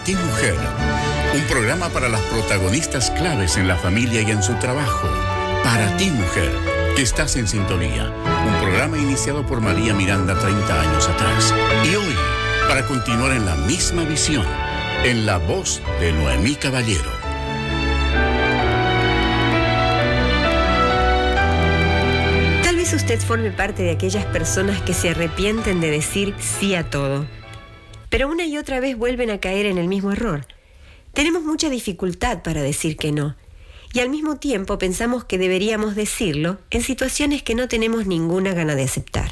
ti, mujer. Un programa para las protagonistas claves en la familia y en su trabajo. Para ti, mujer, que estás en sintonía. Un programa iniciado por María Miranda 30 años atrás. Y hoy, para continuar en la misma visión, en la voz de Noemí Caballero. Tal vez usted forme parte de aquellas personas que se arrepienten de decir sí a todo, pero una y otra vez vuelven a caer en el mismo error. Tenemos mucha dificultad para decir que no, y al mismo tiempo pensamos que deberíamos decirlo en situaciones que no tenemos ninguna gana de aceptar.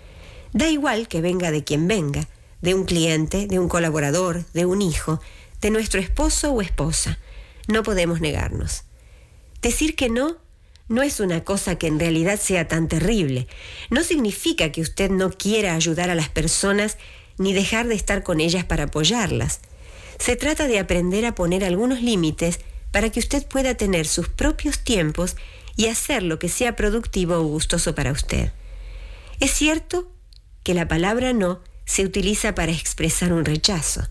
Da igual que venga de quien venga, de un cliente, de un colaborador, de un hijo, de nuestro esposo o esposa. No podemos negarnos. Decir que no es una cosa que en realidad sea tan terrible. No significa que usted no quiera ayudar a las personas ni dejar de estar con ellas para apoyarlas. Se trata de aprender a poner algunos límites para que usted pueda tener sus propios tiempos y hacer lo que sea productivo o gustoso para usted. Es cierto que la palabra no se utiliza para expresar un rechazo.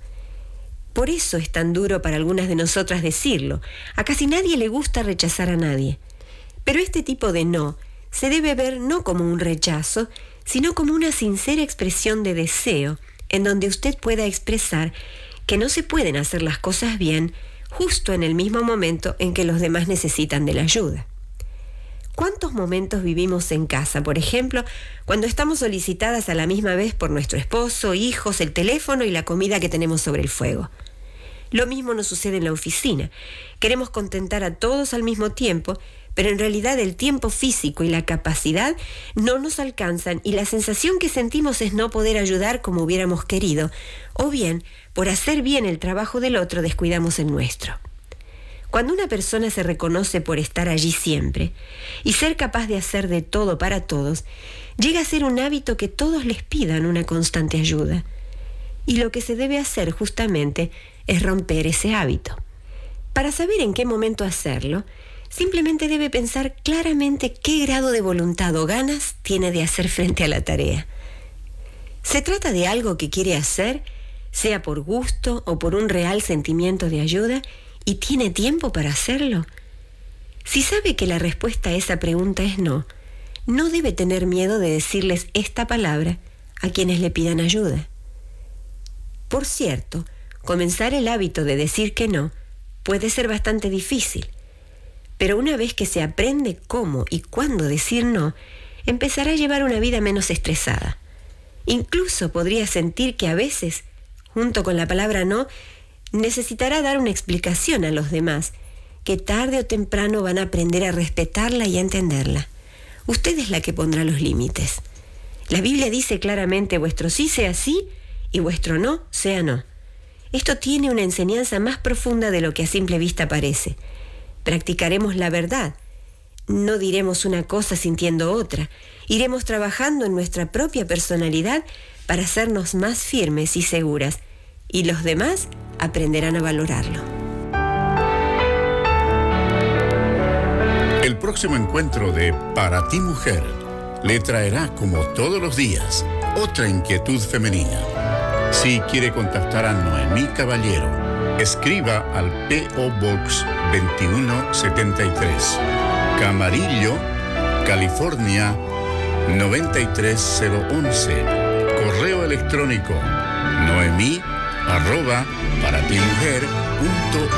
Por eso es tan duro para algunas de nosotras decirlo. A casi nadie le gusta rechazar a nadie. Pero este tipo de no se debe ver no como un rechazo, sino como una sincera expresión de deseo, en donde usted pueda expresar que no se pueden hacer las cosas bien justo en el mismo momento en que los demás necesitan de la ayuda. ¿Cuántos momentos vivimos en casa, por ejemplo, cuando estamos solicitadas a la misma vez por nuestro esposo, hijos, el teléfono y la comida que tenemos sobre el fuego? Lo mismo nos sucede en la oficina. Queremos contentar a todos al mismo tiempo, pero en realidad el tiempo físico y la capacidad no nos alcanzan y la sensación que sentimos es no poder ayudar como hubiéramos querido, o bien, por hacer bien el trabajo del otro, descuidamos el nuestro. Cuando una persona se reconoce por estar allí siempre y ser capaz de hacer de todo para todos, llega a ser un hábito que todos les pidan una constante ayuda. Y lo que se debe hacer justamente es romper ese hábito. Para saber en qué momento hacerlo, simplemente debe pensar claramente qué grado de voluntad o ganas tiene de hacer frente a la tarea. ¿Se trata de algo que quiere hacer, sea por gusto o por un real sentimiento de ayuda, y tiene tiempo para hacerlo? Si sabe que la respuesta a esa pregunta es no, no debe tener miedo de decirles esta palabra a quienes le pidan ayuda. Por cierto, comenzar el hábito de decir que no puede ser bastante difícil, pero una vez que se aprende cómo y cuándo decir no, empezará a llevar una vida menos estresada. Incluso podría sentir que a veces, junto con la palabra no, necesitará dar una explicación a los demás, que tarde o temprano van a aprender a respetarla y a entenderla. Usted es la que pondrá los límites. La Biblia dice claramente: vuestro sí sea sí y vuestro no sea no. Esto tiene una enseñanza más profunda de lo que a simple vista parece. Practicaremos la verdad. No diremos una cosa sintiendo otra. Iremos trabajando en nuestra propia personalidad para hacernos más firmes y seguras, y los demás aprenderán a valorarlo. El próximo encuentro de Para ti, mujer le traerá, como todos los días, otra inquietud femenina. Si quiere contactar a Noemí Caballero, escriba al P.O. Box 2173, Camarillo, California 93011. Correo electrónico noemí@paratimujer.org.